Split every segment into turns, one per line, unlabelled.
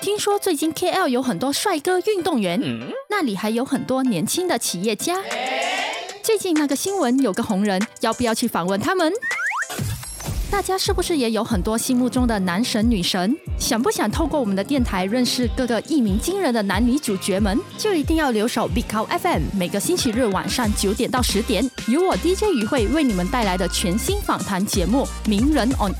听说最近 KL 有很多帅哥运动员，那里还有很多年轻的企业家。最近那个新闻有个红人，要不要去访问他们？大家是不是也有很多心目中的男神女神？想不想透过我们的电台认识各个一鸣惊人的男女主角们？就一定要留守 Big Cow FM， 每个星期日晚上9点到10点，由我 DJ 于慧为你们带来的全新访谈节目《名人 on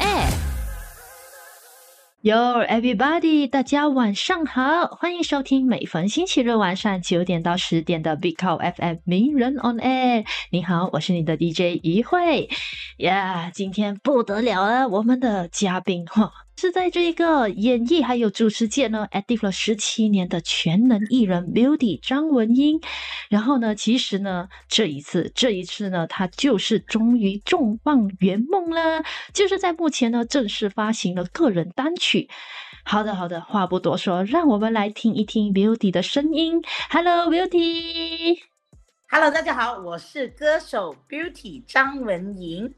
Air》。Yo everybody， 大家晚上好，欢迎收听每逢星期日晚上9点到10点的 Big Cow FM 名人 on Air。你好，我是你的 DJ 于慧呀。今天不得了了，我们的嘉宾是在这个演艺还有主持界呢 active 了17年的全能艺人 Beauty 张文英。然后呢，其实呢，这一次呢，她就是终于重磅圆梦了，就是在目前呢正式发行了个人单曲。好的，话不多说，让我们来听一听 Beauty 的声音。Hello Beauty。Hello，
大家好，我是歌手 Beauty 张文莹。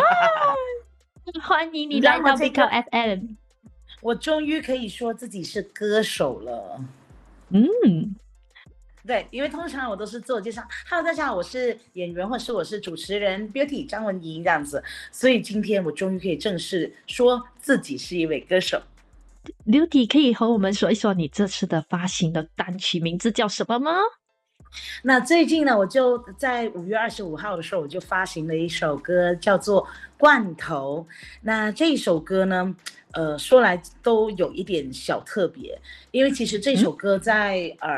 欢迎你来到 Big Cow FM。
我终于可以说自己是歌手了。对，因为通常我都是自我介绍 ，Hello， 大家好，我是演员，或是我是主持人 Beauty 张文莹这样子。所以今天我终于可以正式说自己是一位歌手。
Beauty 可以和我们说一说你这次的发行的单曲名字叫什么吗？
那最近呢，我就在5月25号的时候，我就发行了一首歌，叫做《罐头》。那这一首歌呢，说来都有一点小特别，因为其实这首歌在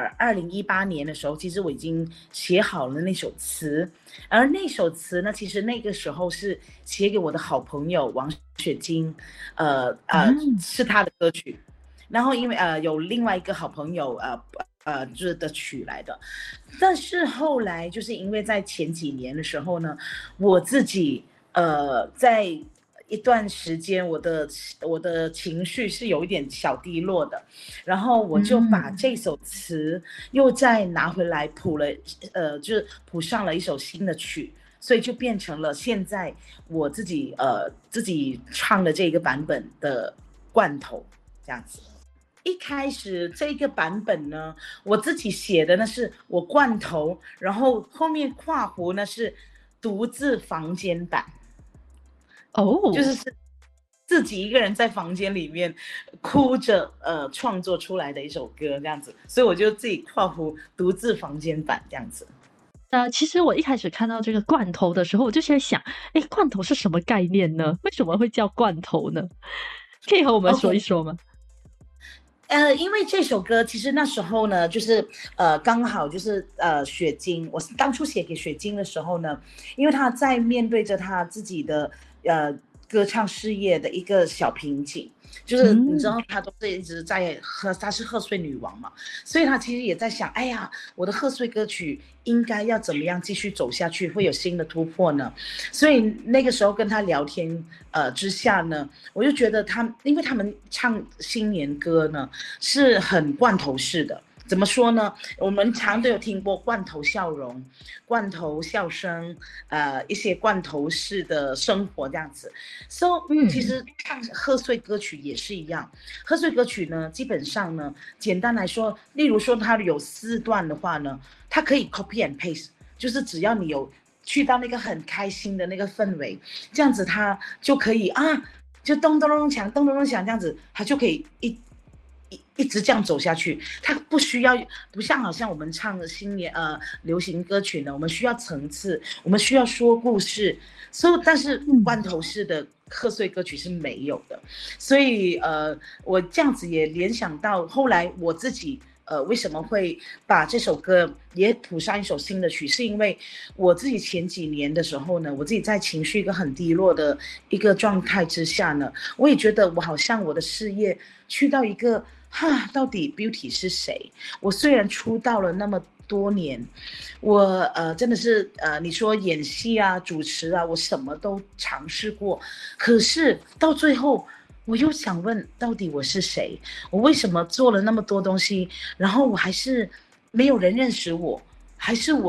2018年的时候，其实我已经写好了那首词，而那首词呢，其实那个时候是写给我的好朋友王雪晶，是他的歌曲。然后因为有另外一个好朋友就是的曲来的，但是后来就是因为在前几年的时候呢，我自己在一段时间我的情绪是有一点小低落的，然后我就把这首词又再拿回来谱了，就是谱上了一首新的曲，所以就变成了现在我自己唱的这个版本的罐头这样子。一开始这个版本呢，我自己写的呢是我罐头，然后后面括弧呢是独自房间版。就是自己一个人在房间里面哭着创作出来的一首歌这样子，所以我就自己括弧独自房间版这样子。
其实我一开始看到这个罐头的时候，我就在想，罐头是什么概念呢？为什么会叫罐头呢？可以和我们说一说吗？
因为这首歌其实那时候呢，就是刚好就是雪晶，我当初写给雪晶的时候呢，因为她在面对着她自己的歌唱事业的一个小瓶颈，就是你知道她都是一直在她是贺岁女王嘛，所以她其实也在想，哎呀，我的贺岁歌曲应该要怎么样继续走下去，会有新的突破呢？所以那个时候跟她聊天之下呢，我就觉得因为他们唱新年歌呢是很罐头式的。怎么说呢？我们常都有听过罐头笑容、罐头笑声，一些罐头式的生活这样子。其实唱贺岁歌曲也是一样。贺岁歌曲呢，基本上呢，简单来说，例如说它有4段的话呢，它可以 copy and paste， 就是只要你有去到那个很开心的那个氛围，这样子它就可以就咚咚咚锵，咚咚咚锵这样子，它就可以一直这样走下去，它不像好像我们唱的新年流行歌曲呢，我们需要层次，我们需要说故事，但是罐头式的贺岁歌曲是没有的，所以我这样子也联想到后来我自己为什么会把这首歌也谱上一首新的曲，是因为我自己前几年的时候呢，我自己在情绪一个很低落的一个状态之下呢，我也觉得我好像我的事业去到一个到底 Beauty 是谁？我虽然出道了那么多年，我真的是你说演戏啊、主持啊，我什么都尝试过，可是到最后我又想问，到底我是谁？我为什么做了那么多东西，然后我还是没有人认识我，还是我